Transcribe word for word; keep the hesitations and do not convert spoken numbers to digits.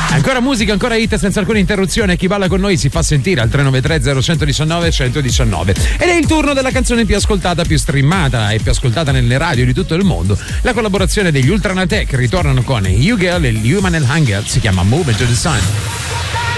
Ancora musica, ancora hit senza alcuna interruzione. Chi balla con noi si fa sentire al tre nove tre zero uno uno nove uno uno nove. Ed è il turno della canzone più ascoltata, più streamata e più ascoltata nelle radio di tutto il mondo. La collaborazione degli Ultranatech ritornano con You Girl e Human and Hunger, si chiama Move to the Sun.